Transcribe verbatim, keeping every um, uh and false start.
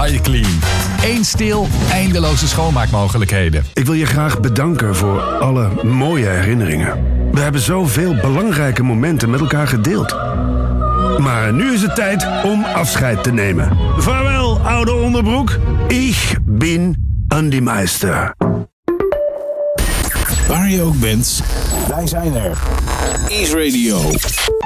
iClean. Eén stil, eindeloze schoonmaakmogelijkheden. Ik wil je graag bedanken voor alle mooie herinneringen. We hebben zoveel belangrijke momenten met elkaar gedeeld. Maar nu is het tijd om afscheid te nemen. Vaarwel, oude onderbroek. Ik ben Andy Meister. Waar je ook bent, wij zijn er. Ease Radio.